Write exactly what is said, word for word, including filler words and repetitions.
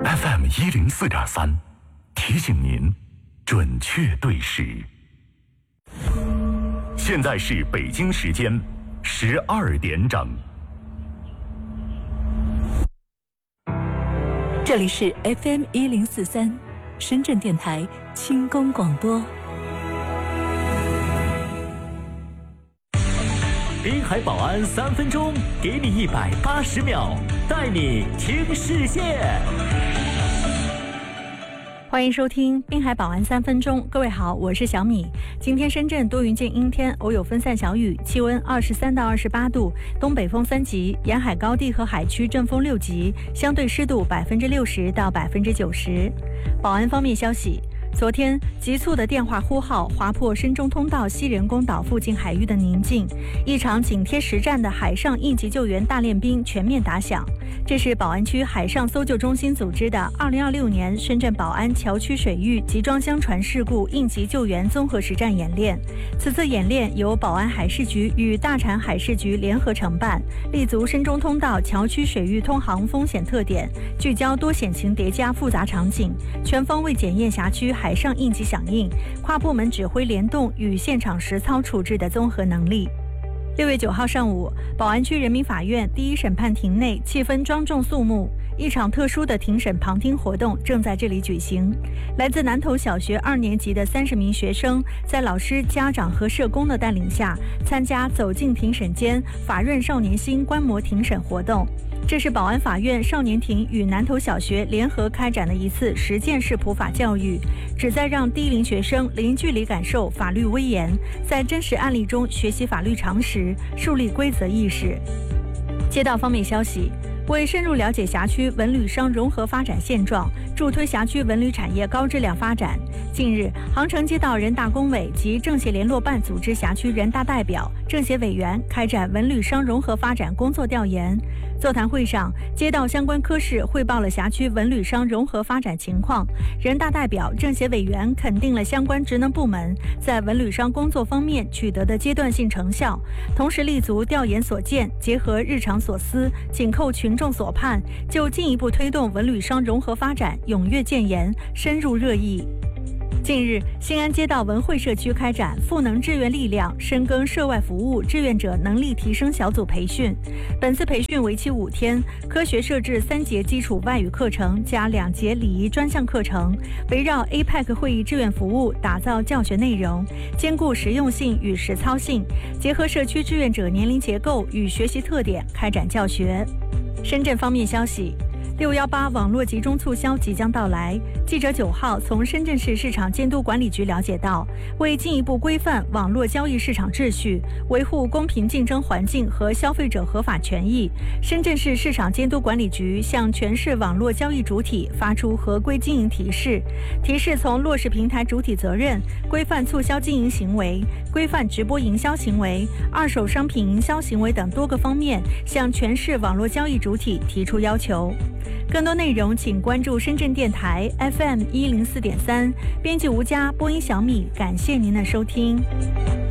F M 一零四点三，提醒您准确对时。现在是北京时间十二点整。 这里是 F M 一零四三，深圳电台轻功广播。 滨海保安三分钟，给你一百八十秒，带你听世界。 欢迎收听滨海保安三分钟，各位好，我是小米。今天深圳多云见阴天，偶有分散小雨，气温二十三到二十八度，东北风三级，沿海高地和海区阵风六级，相对湿度百分之六十到百分之九十。保安方面消息。昨天，急促的电话呼号划破深中通道西人工岛附近海域的宁静，一场紧贴实战的海上应急救援大练兵全面打响。这是宝安区海上搜救中心组织的二零二六年深圳宝安桥区水域集装箱船事故应急救援综合实战演练。此次演练由宝安海事局与大产海事局联合承办，立足深中通道桥区水域通航风险特点，聚焦多险情叠加复杂场景，全方位检验辖区海上应急响应、跨部门指挥联动与现场实操处置的综合能力。六月九号上午，宝安区人民法院第一审判庭内气氛庄重肃穆，一场特殊的庭审旁听活动正在这里举行。来自南头小学二年级的三十名学生，在老师、家长和社工的带领下，参加走进庭审间法润少年心观摩庭审活动。这是宝安法院少年庭与南头小学联合开展的一次实践式普法教育，旨在让低龄学生零距离感受法律威严，在真实案例中学习法律常识，树立规则意识。街道方面消息，为深入了解辖区文旅商融合发展现状，助推辖区文旅产业高质量发展，近日，杭城街道人大工委及政协联络办组织辖区人大代表、政协委员开展文旅商融合发展工作调研。座谈会上，街道相关科室汇报了辖区文旅商融合发展情况。人大代表、政协委员肯定了相关职能部门在文旅商工作方面取得的阶段性成效，同时立足调研所见，结合日常所思，紧扣群众所盼，就进一步推动文旅商融合发展踊跃建言，深入热议。近日，新安街道文汇社区开展赋能志愿力量深耕涉外服务志愿者能力提升小组培训。本次培训为期五天，科学设置三节基础外语课程加两节礼仪专项课程，围绕 A P E C 会议志愿服务打造教学内容，兼顾实用性与实操性，结合社区志愿者年龄结构与学习特点开展教学。深圳方面消息，六一八网络集中促销即将到来。记者九号从深圳市市场监督管理局了解到，为进一步规范网络交易市场秩序，维护公平竞争环境和消费者合法权益，深圳市市场监督管理局向全市网络交易主体发出合规经营提示。提示从落实平台主体责任、规范促销经营行为、规范直播营销行为、二手商品营销行为等多个方面，向全市网络交易主体提出要求。更多内容请关注深圳电台 F M 一零四点三，编辑吴佳，播音小米，感谢您的收听。